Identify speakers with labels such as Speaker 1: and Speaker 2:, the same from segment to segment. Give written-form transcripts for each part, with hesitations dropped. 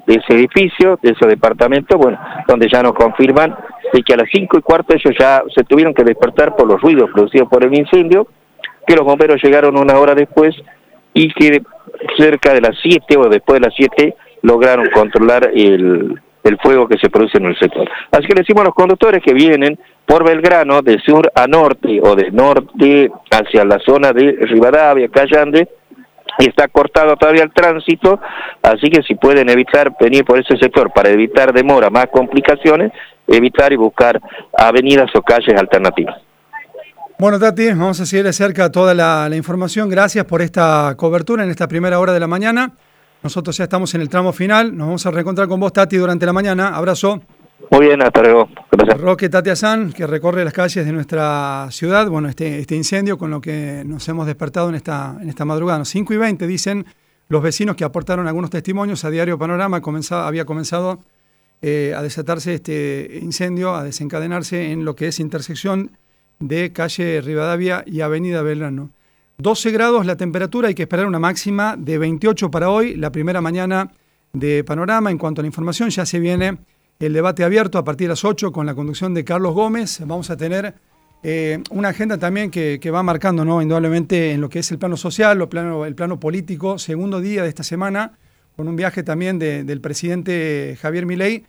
Speaker 1: ese edificio, de ese departamento, bueno, donde ya nos confirman de que a las 5:15 ellos ya se tuvieron que despertar por los ruidos producidos por el incendio, que los bomberos llegaron una hora después y que cerca de las 7 o después de las 7 lograron controlar el fuego que se produce en el sector. Así que le decimos a los conductores que vienen por Belgrano, de sur a norte o de norte hacia la zona de Rivadavia, Callande, y está cortado todavía el tránsito, así que si pueden evitar venir por ese sector para evitar demora, más complicaciones, evitar y buscar avenidas o calles alternativas.
Speaker 2: Bueno, Tati, vamos a seguir de cerca toda la información. Gracias por esta cobertura en esta primera hora de la mañana. Nosotros ya estamos en el tramo final. Nos vamos a reencontrar con vos, Tati, durante la mañana. Abrazo.
Speaker 1: Muy bien, hasta luego. Gracias.
Speaker 2: Roque Tati Azán, que recorre las calles de nuestra ciudad. Bueno, este incendio con lo que nos hemos despertado en esta madrugada. 5:20 dicen los vecinos que aportaron algunos testimonios a Diario Panorama. Había comenzado a desatarse este incendio, a desencadenarse en lo que es intersección de calle Rivadavia y avenida Belgrano. 12 grados la temperatura, hay que esperar una máxima de 28 para hoy, la primera mañana de Panorama. En cuanto a la información, ya se viene el debate abierto a partir de las 8 con la conducción de Carlos Gómez. Vamos a tener una agenda también que va marcando, ¿no?, indudablemente en lo que es el plano social, el plano político. Segundo día de esta semana, con un viaje también del presidente Javier Milei,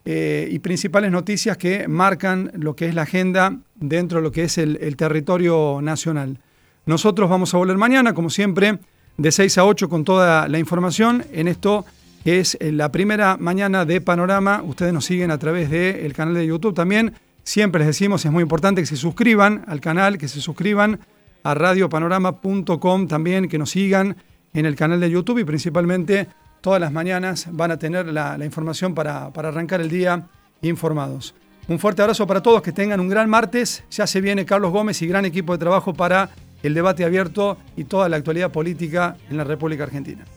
Speaker 2: y principales noticias que marcan lo que es la agenda dentro de lo que es el territorio nacional. Nosotros vamos a volver mañana, como siempre, de 6 a 8 con toda la información en esto que es la primera mañana de Panorama. Ustedes nos siguen a través del canal de YouTube también. Siempre les decimos, es muy importante que se suscriban al canal, que se suscriban a radiopanorama.com también, que nos sigan en el canal de YouTube y principalmente todas las mañanas van a tener la información para arrancar el día informados. Un fuerte abrazo para todos, que tengan un gran martes. Ya se viene Carlos Gómez y gran equipo de trabajo para el debate abierto y toda la actualidad política en la República Argentina.